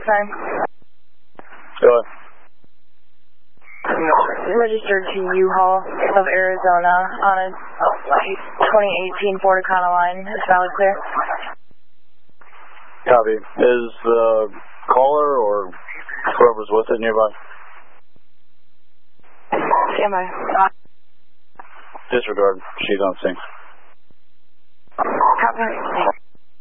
time. Go ahead. Registered to U-Haul of Arizona on a 2018 Ford Econoline. Is valid clear? Copy. Is the caller or whoever's with it nearby? Stand by. Disregard. She's on scene. Copy.